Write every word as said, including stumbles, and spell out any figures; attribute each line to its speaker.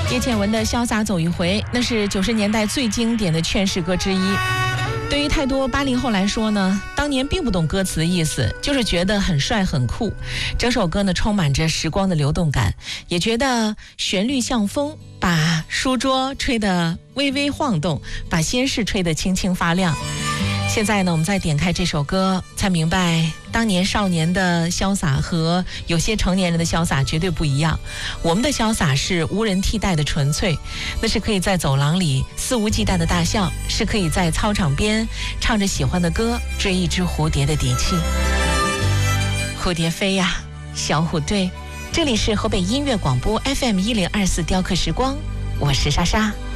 Speaker 1: 叶倩文的《潇洒走一回》，那是九十年代最经典的劝世歌之一。对于太多八零后来说呢，当年并不懂歌词的意思，就是觉得很帅很酷。整首歌呢充满着时光的流动感，也觉得旋律像风，把书桌吹得微微晃动，把心事吹得轻轻发亮。现在呢，我们再点开这首歌，才明白当年少年的潇洒和有些成年人的潇洒绝对不一样。我们的潇洒是无人替代的纯粹，那是可以在走廊里肆无忌惮的大笑，是可以在操场边唱着喜欢的歌追一只蝴蝶的底气。蝴蝶飞呀，小虎队。这里是河北音乐广播 F M 一零二四雕刻时光，我是莎莎。